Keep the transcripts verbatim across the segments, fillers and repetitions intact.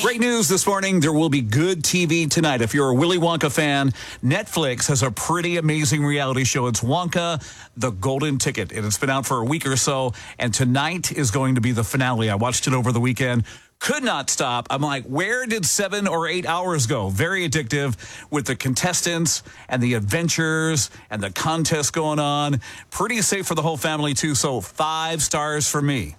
Great news this morning. There will be good T V tonight. If you're a Willy Wonka fan, Netflix has a pretty amazing reality show. It's Wonka, The Golden Ticket. And it's been out for a week or so. And tonight is going to be the finale. I watched it over the weekend. Could not stop. I'm like, where did seven or eight hours go? Very addictive with the contestants and the adventures and the contest going on. Pretty safe for the whole family, too. So five stars for me.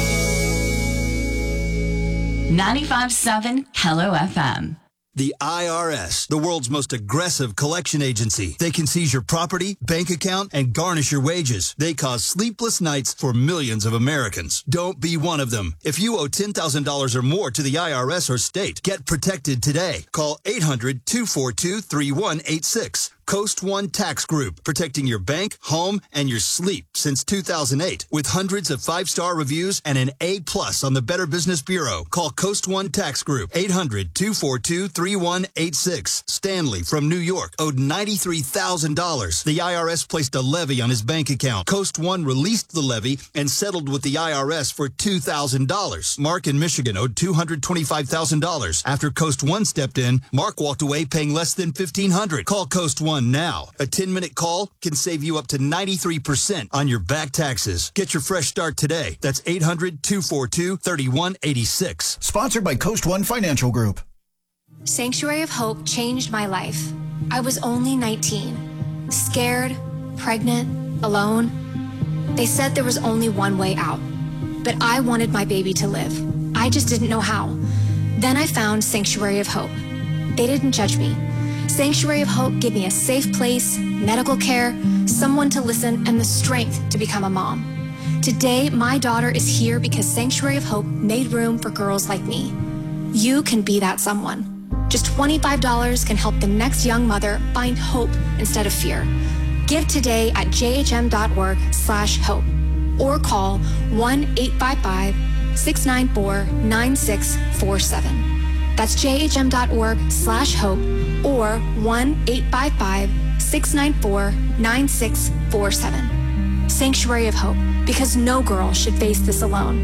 ninety-five point seven Hello F M. The I R S, the world's most aggressive collection agency. They can seize your property, bank account, and garnish your wages. They cause sleepless nights for millions of Americans. Don't be one of them. If you owe ten thousand dollars or more to the I R S or state, get protected today. Call eight hundred, two four two, three one eight six. Coast One Tax Group, protecting your bank, home, and your sleep since two thousand eight. With hundreds of five-star reviews and an A plus on the Better Business Bureau. Call Coast One Tax Group, eight hundred, two four two, three one eight six. Stanley from New York owed ninety-three thousand dollars. The I R S placed a levy on his bank account. Coast One released the levy and settled with the I R S for two thousand dollars. Mark in Michigan owed two hundred twenty-five thousand dollars. After Coast One stepped in, Mark walked away paying less than fifteen hundred dollars. Call Coast One now. A ten-minute call can save you up to ninety-three percent on your back taxes. Get your fresh start today. That's eight hundred, two four two, three one eight six. Sponsored by Coast One Financial Group. Sanctuary of Hope changed my life. I was only nineteen, scared, pregnant, alone. They said there was only one way out, but I wanted my baby to live. I just didn't know how. Then I found Sanctuary of Hope. They didn't judge me. Sanctuary of Hope gave me a safe place, medical care, someone to listen, and the strength to become a mom. Today, my daughter is here because Sanctuary of Hope made room for girls like me. You can be that someone. Just twenty-five dollars can help the next young mother find hope instead of fear. Give today at jhm.org slash hope or call one eight five five, six nine four, nine six four seven. That's jhm.org slash hope or one eight five five, six nine four, nine six four seven. Sanctuary of Hope, because no girl should face this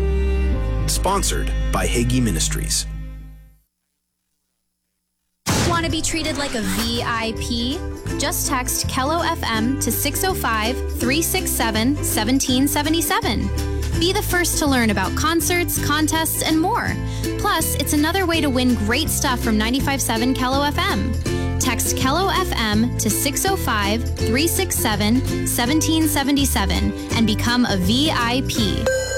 alone. Sponsored by Hagee Ministries. Want to be treated like a V I P? Just text Kello F M to six oh five, three six seven, one seven seven seven. Be the first to learn about concerts, contests, and more. Plus, it's another way to win great stuff from ninety-five point seven Kello F M. Text Kello F M to six oh five, three six seven, one seven seven seven and become a V I P.